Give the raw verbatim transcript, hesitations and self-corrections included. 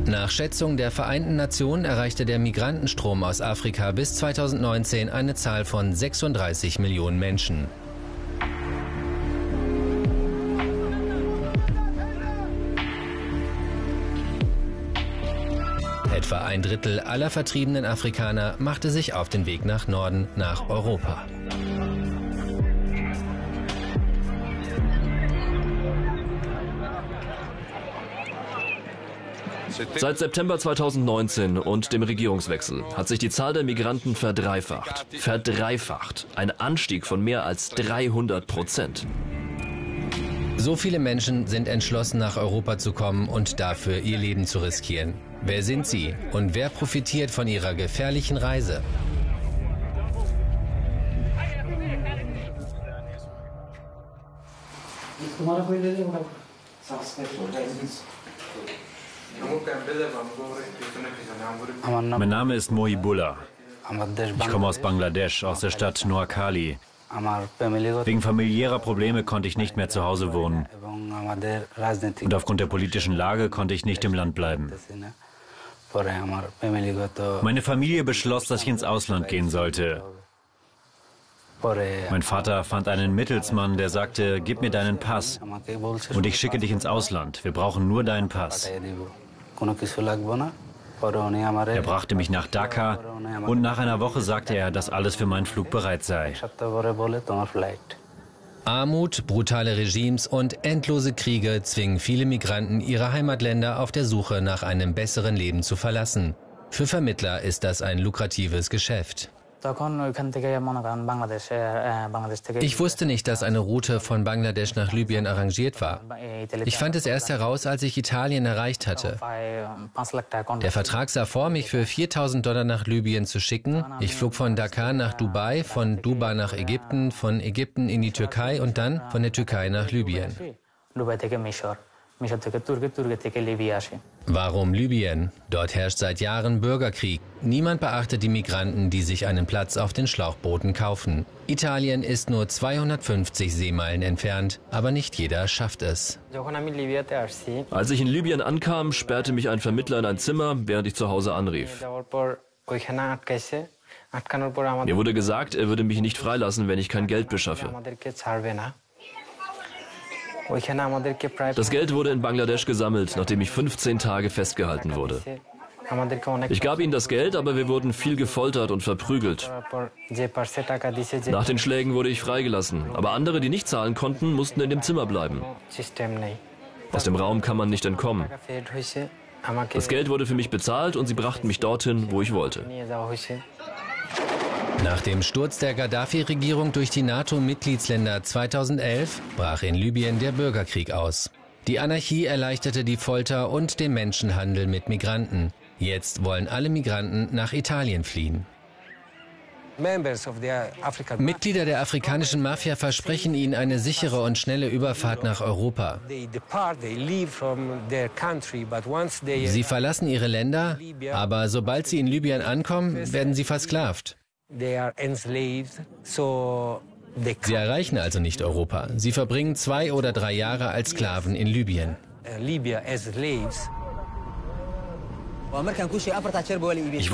Nach Schätzung der Vereinten Nationen erreichte der Migrantenstrom aus Afrika bis zweitausendneunzehn eine Zahl von sechsunddreißig Millionen Menschen. Etwa ein Drittel aller vertriebenen Afrikaner machte sich auf den Weg nach Norden, nach Europa. Seit September zweitausendneunzehn und dem Regierungswechsel hat sich die Zahl der Migranten verdreifacht. Verdreifacht. Ein Anstieg von mehr als dreihundert Prozent. So viele Menschen sind entschlossen, nach Europa zu kommen und dafür ihr Leben zu riskieren. Wer sind sie und wer profitiert von ihrer gefährlichen Reise? Mein Name ist Mohibullah. Ich komme aus Bangladesch, aus der Stadt Noakhali. Wegen familiärer Probleme konnte ich nicht mehr zu Hause wohnen. Und aufgrund der politischen Lage konnte ich nicht im Land bleiben. Meine Familie beschloss, dass ich ins Ausland gehen sollte. Mein Vater fand einen Mittelsmann, der sagte, gib mir deinen Pass und ich schicke dich ins Ausland. Wir brauchen nur deinen Pass. Er brachte mich nach Dhaka und nach einer Woche sagte er, dass alles für meinen Flug bereit sei. Armut, brutale Regimes und endlose Kriege zwingen viele Migranten, ihre Heimatländer auf der Suche nach einem besseren Leben zu verlassen. Für Vermittler ist das ein lukratives Geschäft. Ich wusste nicht, dass eine Route von Bangladesch nach Libyen arrangiert war. Ich fand es erst heraus, als ich Italien erreicht hatte. Der Vertrag sah vor, mich für viertausend Dollar nach Libyen zu schicken. Ich flog von Dakar nach Dubai, von Dubai nach Ägypten, von Ägypten in die Türkei und dann von der Türkei nach Libyen. Warum Libyen? Dort herrscht seit Jahren Bürgerkrieg. Niemand beachtet die Migranten, die sich einen Platz auf den Schlauchbooten kaufen. Italien ist nur zweihundertfünfzig Seemeilen entfernt, aber nicht jeder schafft es. Als ich in Libyen ankam, sperrte mich ein Vermittler in ein Zimmer, während ich zu Hause anrief. Mir wurde gesagt, er würde mich nicht freilassen, wenn ich kein Geld beschaffe. Das Geld wurde in Bangladesch gesammelt, nachdem ich fünfzehn Tage festgehalten wurde. Ich gab ihnen das Geld, aber wir wurden viel gefoltert und verprügelt. Nach den Schlägen wurde ich freigelassen, aber andere, die nicht zahlen konnten, mussten in dem Zimmer bleiben. Aus dem Raum kann man nicht entkommen. Das Geld wurde für mich bezahlt und sie brachten mich dorthin, wo ich wollte. Nach dem Sturz der Gaddafi-Regierung durch die NATO-Mitgliedsländer zweitausendelf brach in Libyen der Bürgerkrieg aus. Die Anarchie erleichterte die Folter und den Menschenhandel mit Migranten. Jetzt wollen alle Migranten nach Italien fliehen. Mitglieder der afrikanischen Mafia versprechen ihnen eine sichere und schnelle Überfahrt nach Europa. Sie verlassen ihre Länder, aber sobald sie in Libyen ankommen, werden sie versklavt. Sie erreichen also nicht Europa. Sie verbringen zwei oder drei Jahre als Sklaven in Libyen. Ich